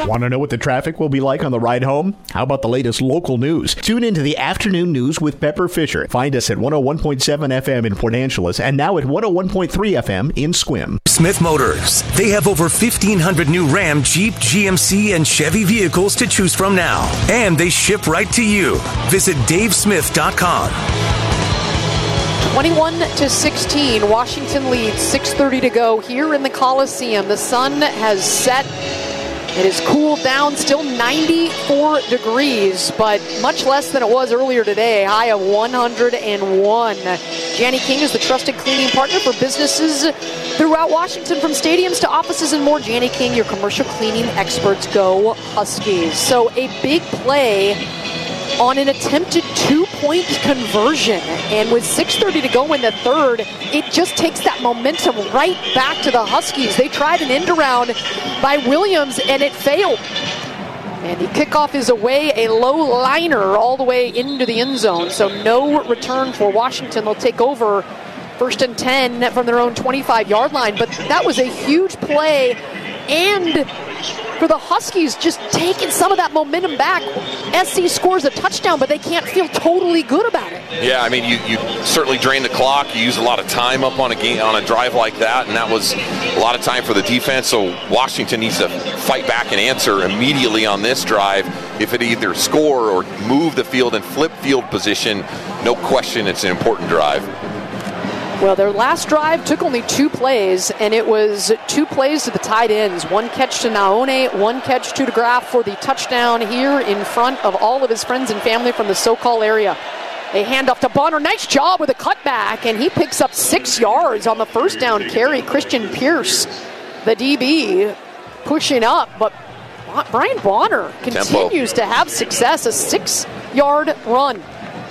Want to know what the traffic will be like on the ride home? How about the latest local news? Tune into the afternoon news with Pepper Fisher. Find us at 101.7 FM in Port Angeles and now at 101.3 FM in Sequim. Smith Motors. They have over 1,500 new Ram, Jeep, GMC, and Chevy vehicles to choose from now. And they ship right to you. Visit davesmith.com. 21-16, Washington leads, 6:30 to go here in the Coliseum. The sun has set. It has cooled down, still 94 degrees, but much less than it was earlier today, a high of 101. Janney King is the trusted cleaning partner for businesses throughout Washington, from stadiums to offices and more. Janney King, your commercial cleaning experts. Go Huskies. So a big play on an attempted two-point conversion. And with 6:30 to go in the third, it just takes that momentum right back to the Huskies. They tried an end around by Williams, and it failed. And the kickoff is away, a low liner all the way into the end zone. So no return for Washington. They'll take over 1st and 10 from their own 25-yard line. But that was a huge play. And for the Huskies, just taking some of that momentum back. SC scores a touchdown, but they can't feel totally good about it. Yeah, I mean, you certainly drain the clock. You use a lot of time up on a drive like that, and that was a lot of time for the defense. So Washington needs to fight back and answer immediately on this drive. If it either score or move the field and flip field position, no question it's an important drive. Well, their last drive took only 2 plays, and it was 2 plays to the tight ends. 1 catch to Naone, 1 catch to DeGraff for the touchdown here in front of all of his friends and family from the SoCal area. A handoff to Bonner. Nice job with a cutback, and he picks up 6 yards on the first down carry. Christian Pierce, the DB, pushing up, but Brian Bonner continues to have success. A 6-yard run.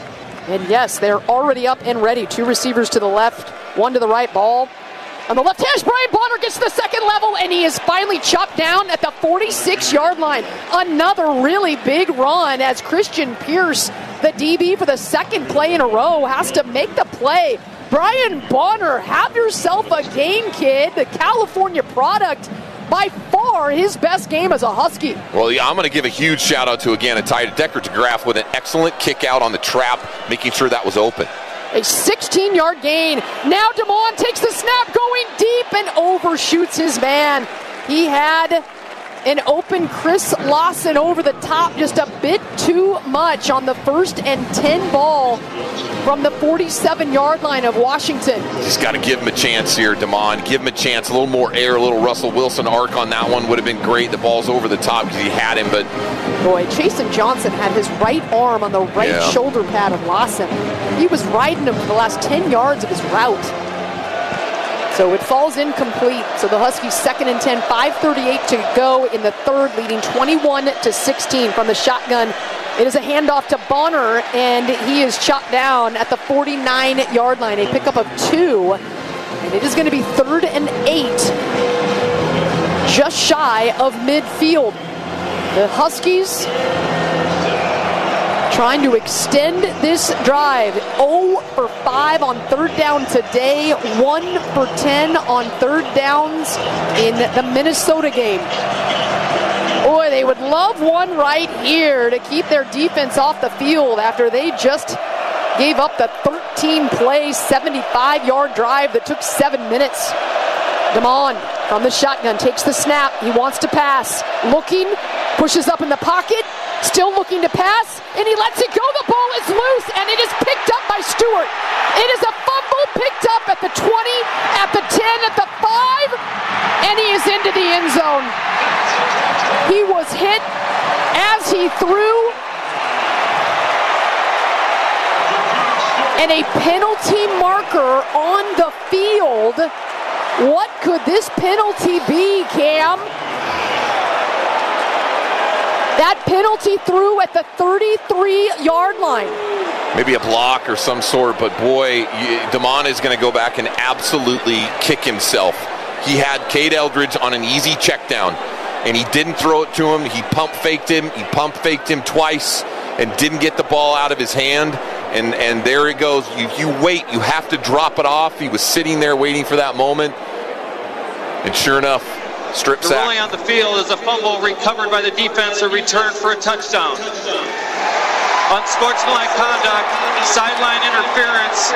And yes, they're already up and ready. 2 receivers to the left, 1 to the right. Ball on the left hash. Brian Bonner gets to the second level, and he is finally chopped down at the 46-yard line. Another really big run as Christian Pierce, the DB for the second play in a row, has to make the play. Brian Bonner, have yourself a game, kid. The California product, by far his best game as a Husky. Well, yeah, I'm going to give a huge shout out to, again, a tight Decker DeGraff with an excellent kick out on the trap, making sure that was open. A 16-yard gain. Now DeMond takes the snap, going deep, and overshoots his man. He had an open Chris Lawson over the top, just a bit too much on the 1st and 10 ball from the 47-yard line of Washington. Just got to give him a chance here, DeMond. Give him a chance. A little more air, a little Russell Wilson arc on that one would have been great. The ball's over the top because he had him, but... Boy, Chasen Johnson had his right arm on the right shoulder pad of Lawson. He was riding him for the last 10 yards of his route. So it falls incomplete. So the Huskies 2nd and 10, 5:38 to go in the third, leading 21-16 from the shotgun. It is a handoff to Bonner, and he is chopped down at the 49-yard line. A pickup of 2, and it is going to be 3rd and 8, just shy of midfield. The Huskies trying to extend this drive. 0 for 5 on 3rd down today. 1 for 10 on 3rd downs in the Minnesota game. Boy, they would love one right here to keep their defense off the field after they just gave up the 13-play, 75-yard drive that took 7 minutes. DeMond from the shotgun takes the snap. He wants to pass. Looking, pushes up in the pocket, still looking to pass, and he lets it go. The ball is loose, and it is picked up by Stewart. It is a fumble picked up at the 20, at the 10, at the 5, and he is into the end zone. He was hit as he threw, and a penalty marker on the field. What could this penalty be, Cam? That penalty threw at the 33-yard line. Maybe a block or some sort, but boy, DeMond is going to go back and absolutely kick himself. He had Cade Eldridge on an easy check down, and he didn't throw it to him. He pump faked him. He pump faked him twice and didn't get the ball out of his hand. And there it goes. You wait. You have to drop it off. He was sitting there waiting for that moment. And sure enough, Strip The sack. ruling on the field is a fumble recovered by the defense, a return for a touchdown. Unsportsmanlike conduct, sideline interference.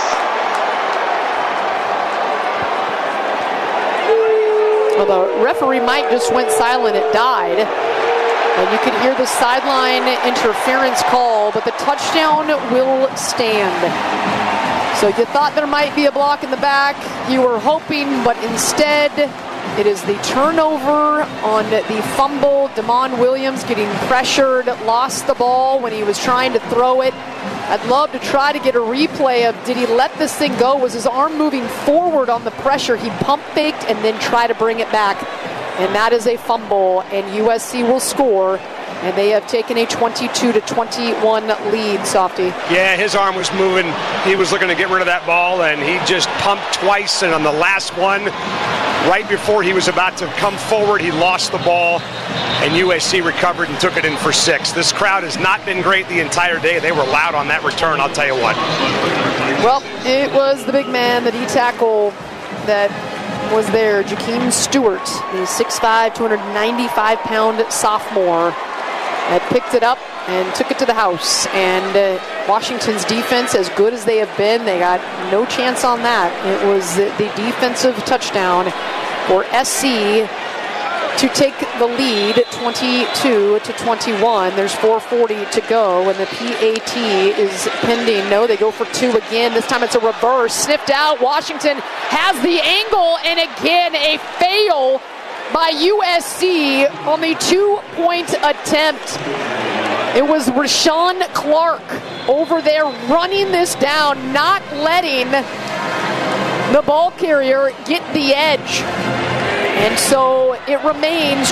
Well, the referee Mike just went silent. It died. And you could hear the sideline interference call, but the touchdown will stand. So you thought there might be a block in the back. You were hoping, but instead it is the turnover on the fumble. Damon Williams getting pressured, lost the ball when he was trying to throw it. I'd love to try to get a replay of did he let this thing go? Was his arm moving forward on the pressure? He pump faked and then try to bring it back. And that is a fumble, and USC will score. And they have taken a 22-21 lead, Softy. Yeah, his arm was moving. He was looking to get rid of that ball, and he just pumped twice. And on the last one, right before he was about to come forward, he lost the ball, and USC recovered and took it in for 6. This crowd has not been great the entire day. They were loud on that return, I'll tell you what. Well, it was the big man, the D-tackle that was there, Jakeem Stewart, the 6'5", 295-pound sophomore, that picked it up and took it to the house. And Washington's defense, as good as they have been, they got no chance on that. It was the defensive touchdown for SC to take the lead 22-21. There's 4:40 to go, and the PAT is pending. No, they go for 2 again. This time it's a reverse. Sniffed out. Washington has the angle, and again a fail by USC on the 2-point attempt. It was Rashawn Clark over there running this down, not letting the ball carrier get the edge. And so it remains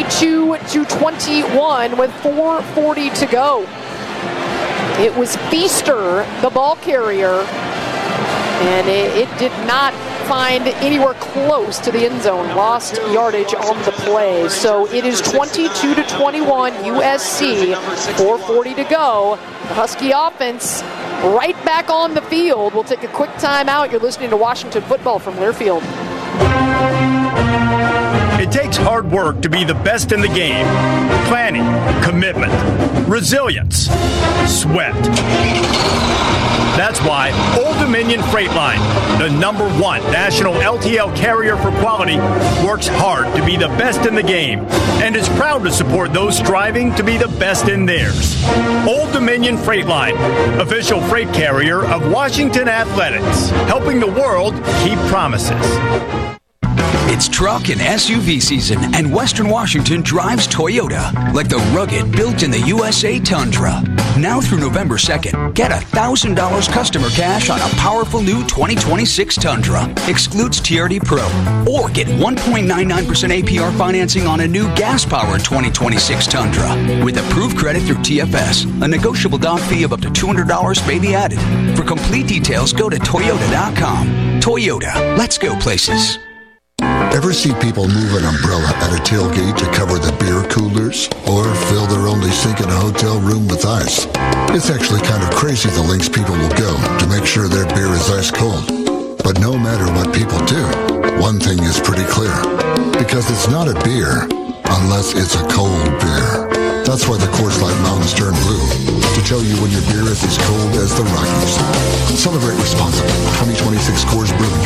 22-21 with 4:40 to go. It was Feaster, the ball carrier, and it did not find anywhere close to the end zone. Lost yardage on the play. So it is 22-21 USC, 4:40 to go. The Husky offense right back on the field. We'll take a quick timeout. You're listening to Washington Football from Learfield. It takes hard work to be the best in the game. Planning, commitment, resilience, sweat. That's why Old Dominion Freight Line, the #1 national LTL carrier for quality, works hard to be the best in the game and is proud to support those striving to be the best in theirs. Old Dominion Freight Line, official freight carrier of Washington Athletics, helping the world keep promises. It's truck and SUV season, and Western Washington drives Toyota, like the rugged, built in the USA Tundra. Now through November 2nd, get $1,000 customer cash on a powerful new 2026 Tundra. Excludes TRD Pro. Or get 1.99% APR financing on a new gas-powered 2026 Tundra. With approved credit through TFS, a negotiable down fee of up to $200 may be added. For complete details, go to Toyota.com. Toyota, let's go places. Ever see people move an umbrella at a tailgate to cover the beer coolers? Or fill their only sink in a hotel room with ice? It's actually kind of crazy the lengths people will go to make sure their beer is ice cold. But no matter what people do, one thing is pretty clear. Because it's not a beer unless it's a cold beer. That's why the Coors Light Mountains turn blue. To tell you when your beer is as cold as the Rockies. Celebrate responsibly. 2026 Coors Brewing